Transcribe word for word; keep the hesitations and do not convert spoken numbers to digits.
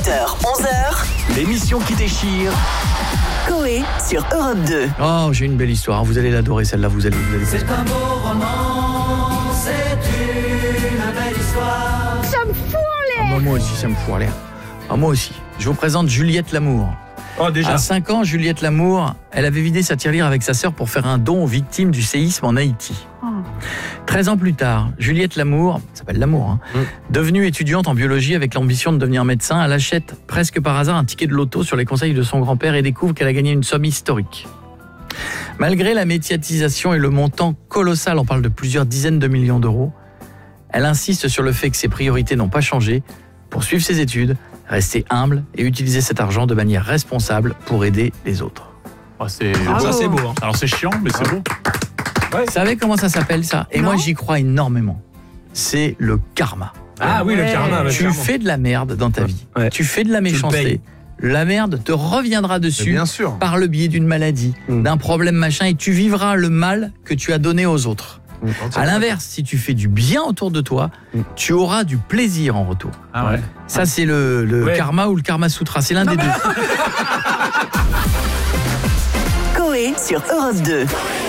huit heures, onze heures, l'émission qui déchire. Coé sur Europe deux. Oh, j'ai une belle histoire. Vous allez l'adorer, celle-là. Vous allez, vous allez... C'est un beau roman, c'est une belle histoire. Ça me fout en l'air. Ah, moi, moi aussi, ça me fout en l'air. Ah, moi aussi. Je vous présente Juliette Lamour. Oh, déjà. À cinq ans, Juliette Lamour, elle avait vidé sa tirelire avec sa sœur pour faire un don aux victimes du séisme en Haïti. Oh. treize ans plus tard, Juliette Lamour, ça s'appelle Lamour, hein, Mm. devenue étudiante en biologie avec l'ambition de devenir médecin, elle achète presque par hasard un ticket de loto sur les conseils de son grand-père et découvre qu'elle a gagné une somme historique. Malgré la médiatisation et le montant colossal, on parle de plusieurs dizaines de millions d'euros, elle insiste sur le fait que ses priorités n'ont pas changé, poursuivre ses études, rester humble et utiliser cet argent de manière responsable pour aider les autres. Oh, c'est... Bravo. Ça, c'est beau. Hein. Alors, c'est chiant, mais c'est beau. Vous savez comment ça s'appelle ça? Et Non. moi j'y crois énormément. C'est le karma. Ah oui, Ouais. le karma. ouais, Tu clairement. fais de la merde dans ta vie. Ouais. Tu fais de la le méchanceté. payes. La merde te reviendra Mais dessus bien sûr. par le biais d'une maladie, Mm. d'un problème machin, et tu vivras le mal que tu as donné aux autres. À l'inverse, si tu fais du bien autour de toi, Mm. tu auras du plaisir en retour. Ah ouais. Ça, c'est le, le Ouais. karma ou le karma sutra. C'est l'un des deux. Coé sur Europe deux.